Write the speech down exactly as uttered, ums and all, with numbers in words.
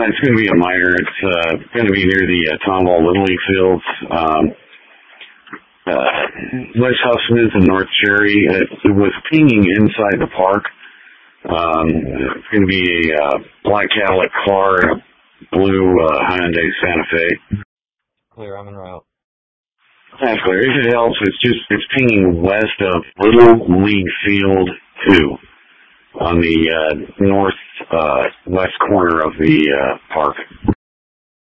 it's going to be a minor. It's uh, going to be near the uh, Tomball Little League fields. Um, uh, West Huffman's and North Cherry. It, it was pinging inside the park. Um, it's going to be a uh, black Cadillac car and a blue uh, Hyundai Santa Fe. Clear, I'm en route. That's clear. If it helps, it's just it's pinging west of Little League Field two on the uh, north uh, west corner of the uh, park.